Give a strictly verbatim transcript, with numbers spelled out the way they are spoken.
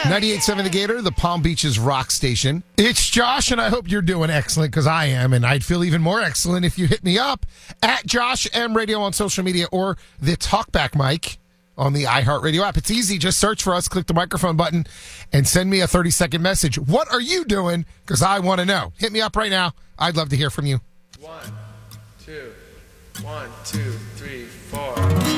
ninety-eight point seven The Gator, the Palm Beaches rock station. It's Josh, and I hope you're doing excellent, because I am, and I'd feel even more excellent if you hit me up at Josh M Radio on social media or the Talkback mic on the iHeartRadio app. It's easy. Just search for us, click the microphone button, and send me a thirty-second message. What are you doing? Because I want to know. Hit me up right now. I'd love to hear from you. One, two, one, two, three, four.